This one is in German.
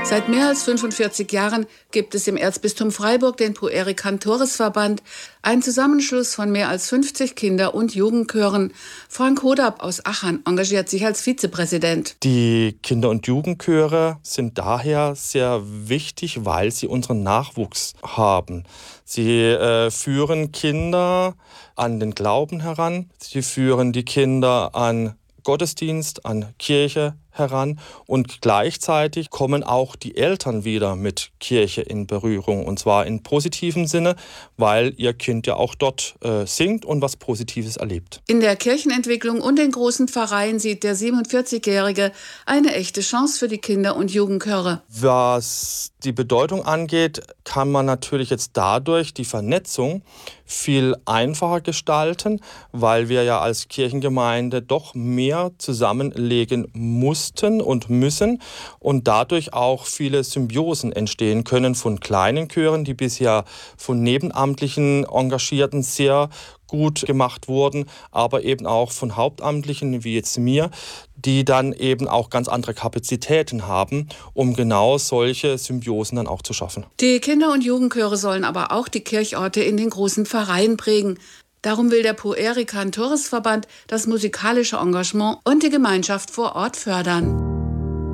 Seit mehr als 45 Jahren gibt es im Erzbistum Freiburg den Pueri Cantores Verband, ein Zusammenschluss von mehr als 50 Kinder- und Jugendchören. Frank Hodab aus Achern engagiert sich als Vizepräsident. Die Kinder- und Jugendchöre sind daher sehr wichtig, weil sie unseren Nachwuchs haben. Sie führen Kinder an den Glauben heran, sie führen die Kinder an Gottesdienst, an Kirche heran und gleichzeitig kommen auch die Eltern wieder mit Kirche in Berührung und zwar in positivem Sinne, weil ihr Kind ja auch dort singt und was Positives erlebt. In der Kirchenentwicklung und den großen Pfarreien sieht der 47-Jährige eine echte Chance für die Kinder- und Jugendchöre. Was die Bedeutung angeht, kann man natürlich jetzt dadurch die Vernetzung viel einfacher gestalten, weil wir ja als Kirchengemeinde doch mehr zusammenlegen mussten und müssen und dadurch auch viele Symbiosen entstehen können von kleinen Chören, die bisher von nebenamtlichen Engagierten sehr gut gemacht wurden, aber eben auch von Hauptamtlichen wie jetzt mir, die dann eben auch ganz andere Kapazitäten haben, um genau solche Symbiosen dann auch zu schaffen. Die Kinder- und Jugendchöre sollen aber auch die Kirchorte in den großen Pfarreien prägen. Darum will der Pueri Cantores Verband das musikalische Engagement und die Gemeinschaft vor Ort fördern.